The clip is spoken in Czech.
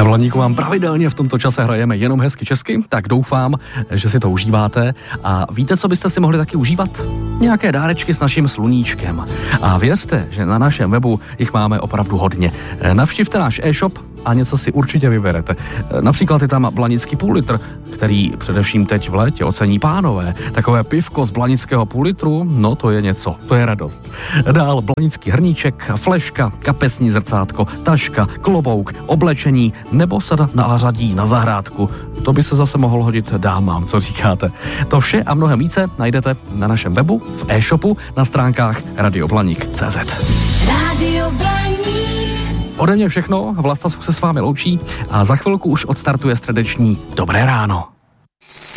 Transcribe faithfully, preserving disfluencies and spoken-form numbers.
Na Blaníku vám pravidelně v tomto čase hrajeme jenom hezky česky, tak doufám, že si to užíváte. A víte, co byste si mohli taky užívat? Nějaké dárečky s naším sluníčkem. A věřte, že na našem webu jich máme opravdu hodně. Navštivte náš e-shop a něco si určitě vyberete. Například je tam blanický půl litr, který především teď v létě ocení pánové. Takové pivko z blanického půl litru, no to je něco, to je radost. Dál blanický hrníček, fleška, kapesní zrcátko, taška, klobouk, oblečení nebo sada na ářadí na zahrádku. To by se zase mohlo hodit dámám, co říkáte. To vše a mnohem více najdete na našem webu, v e-shopu, na stránkách radio blaník tečka cé zet. Radio Blaník. Ode mě všechno, Vlasta se s vámi loučí a za chvilku už odstartuje středeční Dobré ráno.